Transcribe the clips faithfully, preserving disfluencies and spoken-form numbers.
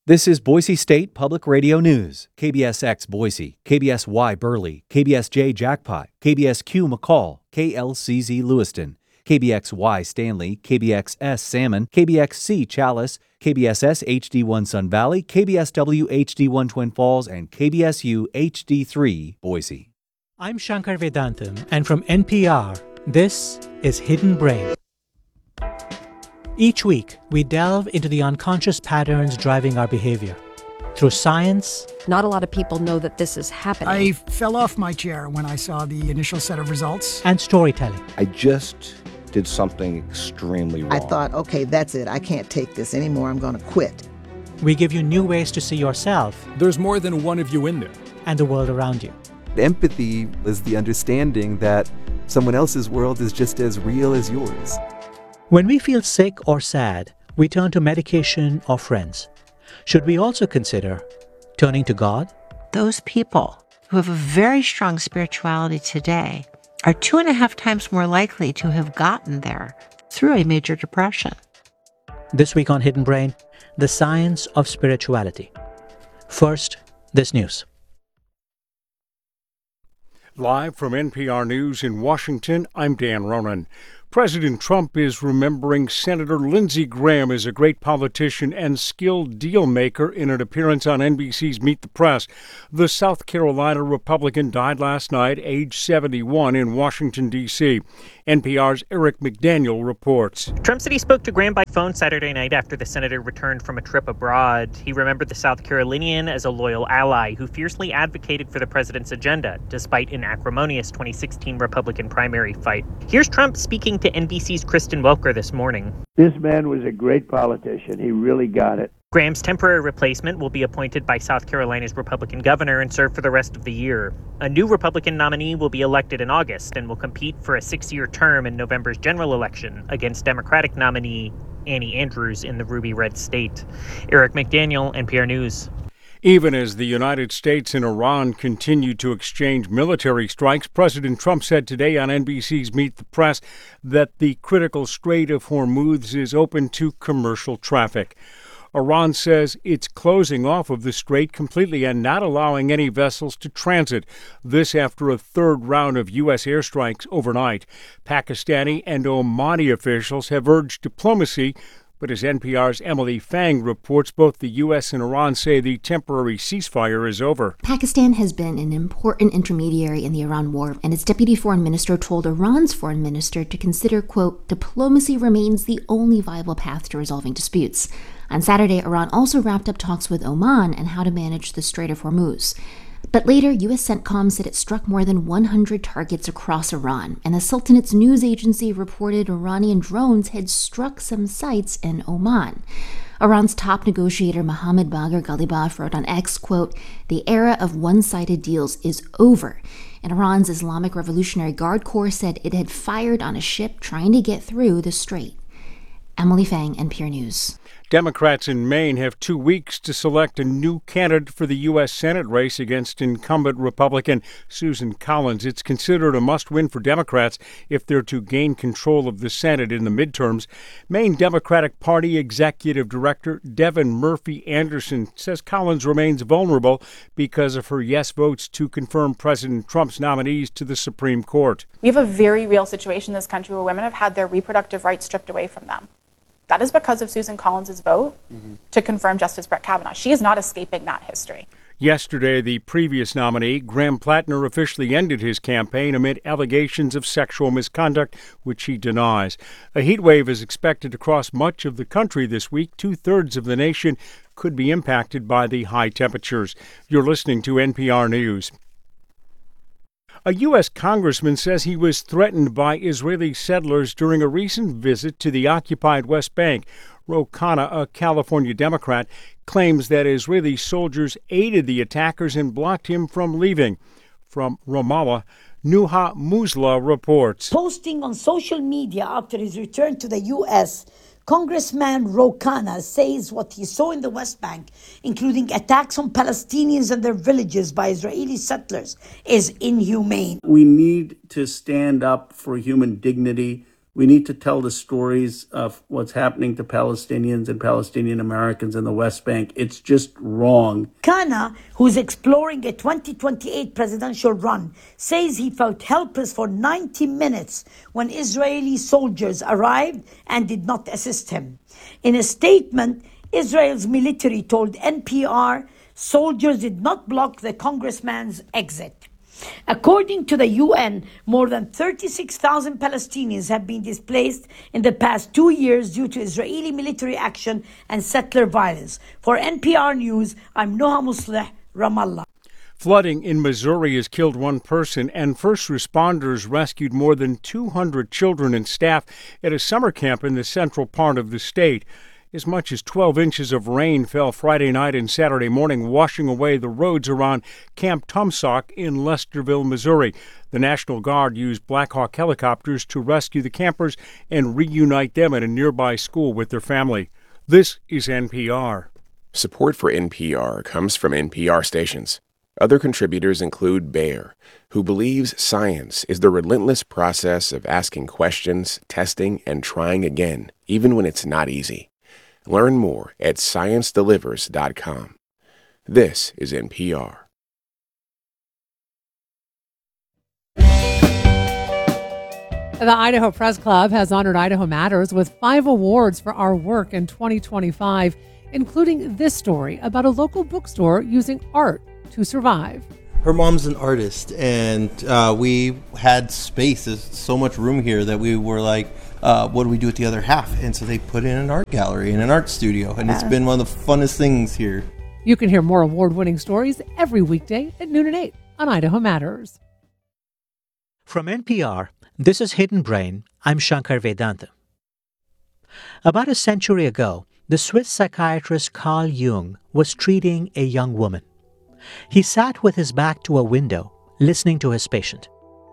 This is Boise State Public Radio News. K B S X Boise, K B S Y Burley, K B S J Jackpot, K B S Q McCall, K L C Z Lewiston, K B X Y Stanley, K B X S Salmon, K B X C Chalice, K B S S H D one Sun Valley, K B S W H D one Twin Falls, and K B S U H D three Boise. I'm Shankar Vedantam, and from N P R, this is Hidden Brain. Each week, we delve into the unconscious patterns driving our behavior. Through science... Not a lot of people know that this is happening. I fell off my chair when I saw the initial set of results. And storytelling. I just did something extremely wrong. I thought, okay, that's it. I can't take this anymore. I'm going to quit. We give you new ways to see yourself. There's more than one of you in there. And the world around you. Empathy is the understanding that someone else's world is just as real as yours. When we feel sick or sad, we turn to medication or friends. Should we also consider turning to God? Those people who have a very strong spirituality today are two and a half times more likely to have gotten there through a major depression. This week on Hidden Brain, the science of spirituality. First, this news. Live from N P R News in Washington, I'm Dan Ronan. President Trump is remembering Senator Lindsey Graham as a great politician and skilled deal maker in an appearance on N B C's Meet the Press. The South Carolina Republican died last night, age seventy-one, in Washington, D C N P R's Eric McDaniel reports. Trump said he spoke to Graham by phone Saturday night after the senator returned from a trip abroad. He remembered the South Carolinian as a loyal ally who fiercely advocated for the president's agenda, despite an acrimonious twenty sixteen Republican primary fight. Here's Trump speaking to N B C's Kristen Welker this morning. This man was a great politician. He really got it. Graham's temporary replacement will be appointed by South Carolina's Republican governor and serve for the rest of the year. A new Republican nominee will be elected in August and will compete for a six-year term in November's general election against Democratic nominee Annie Andrews in the Ruby Red state. Eric McDaniel, N P R News. Even as the United States and Iran continue to exchange military strikes, President Trump said today on N B C's Meet the Press that the critical Strait of Hormuz is open to commercial traffic. Iran says it's closing off of the strait completely and not allowing any vessels to transit. This after a third round of U S airstrikes overnight. Pakistani and Omani officials have urged diplomacy. But as N P R's Emily Fang reports, both the U S and Iran say the temporary ceasefire is over. Pakistan has been an important intermediary in the Iran war, and its deputy foreign minister told Iran's foreign minister to consider, quote, diplomacy remains the only viable path to resolving disputes. On Saturday, Iran also wrapped up talks with Oman on how to manage the Strait of Hormuz. But later, U S CENTCOM said it struck more than one hundred targets across Iran, and the Sultanate's news agency reported Iranian drones had struck some sites in Oman. Iran's top negotiator Mohammad Bagher Ghalibaf wrote on X, quote, the era of one-sided deals is over. And Iran's Islamic Revolutionary Guard Corps said it had fired on a ship trying to get through the strait. Emily Fang, N P R News. Democrats in Maine have two weeks to select a new candidate for the U S Senate race against incumbent Republican Susan Collins. It's considered a must-win for Democrats if they're to gain control of the Senate in the midterms. Maine Democratic Party Executive Director Devin Murphy Anderson says Collins remains vulnerable because of her yes votes to confirm President Trump's nominees to the Supreme Court. We have a very real situation in this country where women have had their reproductive rights stripped away from them. That is because of Susan Collins' vote mm-hmm. to confirm Justice Brett Kavanaugh. She is not escaping that history. Yesterday, the previous nominee, Graham Plattner, officially ended his campaign amid allegations of sexual misconduct, which he denies. A heat wave is expected across much of the country this week. Two-thirds of the nation could be impacted by the high temperatures. You're listening to N P R News. A U S congressman says he was threatened by Israeli settlers during a recent visit to the occupied West Bank. Ro Khanna, a California Democrat, claims that Israeli soldiers aided the attackers and blocked him from leaving. From Ramallah, Nuha Musla reports. Posting on social media after his return to the U S, Congressman Ro Khanna says what he saw in the West Bank, including attacks on Palestinians and their villages by Israeli settlers, is inhumane. We need to stand up for human dignity, We need to tell the stories of what's happening to Palestinians and Palestinian Americans in the West Bank. It's just wrong. Kana, who's exploring a twenty twenty-eight presidential run, says he felt helpless for ninety minutes when Israeli soldiers arrived and did not assist him. In a statement, Israel's military told N P R soldiers did not block the congressman's exit. According to the U N, more than thirty-six thousand Palestinians have been displaced in the past two years due to Israeli military action and settler violence. For N P R News, I'm Noha Musleh, Ramallah. Flooding in Missouri has killed one person, and first responders rescued more than two hundred children and staff at a summer camp in the central part of the state. As much as twelve inches of rain fell Friday night and Saturday morning, washing away the roads around Camp Tumsock in Lesterville, Missouri. The National Guard used Black Hawk helicopters to rescue the campers and reunite them at a nearby school with their family. This is N P R. Support for N P R comes from N P R stations. Other contributors include Bayer, who believes science is the relentless process of asking questions, testing, and trying again, even when it's not easy. Learn more at science delivers dot com. This is N P R. The Idaho Press Club has honored Idaho Matters with five awards for our work in twenty twenty-five, including this story about a local bookstore using art to survive. Her mom's an artist, and uh, we had space. There's so much room here that we were like, uh, what do we do with the other half? And so they put in an art gallery and an art studio, and it's been one of the funnest things here. You can hear more award-winning stories every weekday at noon and eight on Idaho Matters. From N P R, this is Hidden Brain. I'm Shankar Vedanta. About a century ago, the Swiss psychiatrist Carl Jung was treating a young woman. He sat with his back to a window, listening to his patient.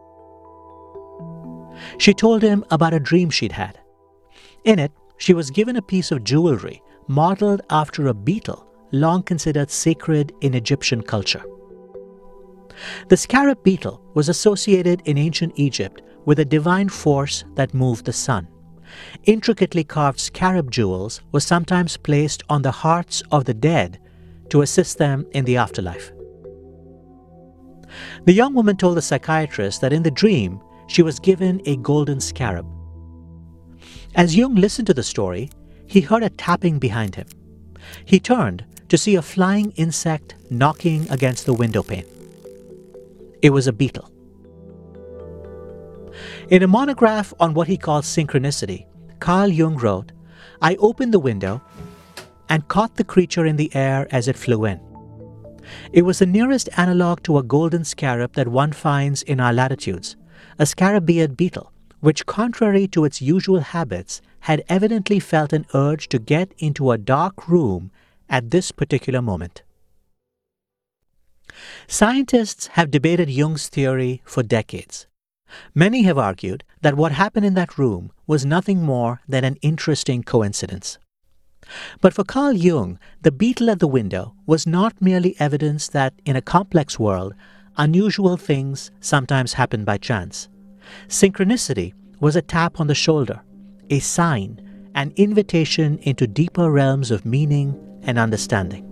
She told him about a dream she'd had. In it, she was given a piece of jewelry modeled after a beetle long considered sacred in Egyptian culture. The scarab beetle was associated in ancient Egypt with a divine force that moved the sun. Intricately carved scarab jewels were sometimes placed on the hearts of the dead to assist them in the afterlife. The young woman told the psychiatrist that in the dream, she was given a golden scarab. As Jung listened to the story, he heard a tapping behind him. He turned to see a flying insect knocking against the window pane. It was a beetle. In a monograph on what he called synchronicity, Carl Jung wrote, "I opened the window and caught the creature in the air as it flew in. It was the nearest analog to a golden scarab that one finds in our latitudes, a scarabaeid beetle, which, contrary to its usual habits, had evidently felt an urge to get into a dark room at this particular moment." Scientists have debated Jung's theory for decades. Many have argued that what happened in that room was nothing more than an interesting coincidence. But for Carl Jung, the beetle at the window was not merely evidence that in a complex world, unusual things sometimes happen by chance. Synchronicity was a tap on the shoulder, a sign, an invitation into deeper realms of meaning and understanding.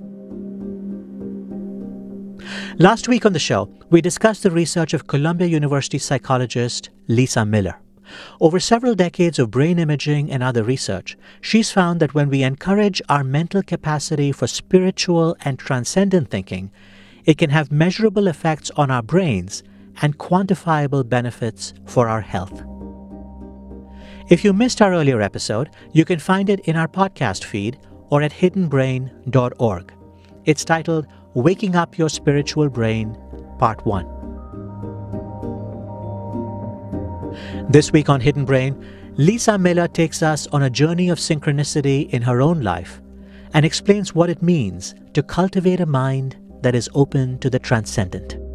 Last week on the show, we discussed the research of Columbia University psychologist Lisa Miller. Over several decades of brain imaging and other research, she's found that when we encourage our mental capacity for spiritual and transcendent thinking, it can have measurable effects on our brains and quantifiable benefits for our health. If you missed our earlier episode, you can find it in our podcast feed or at hidden brain dot org. It's titled Waking Up Your Spiritual Brain, Part one. This week on Hidden Brain, Lisa Miller takes us on a journey of synchronicity in her own life and explains what it means to cultivate a mind that is open to the transcendent.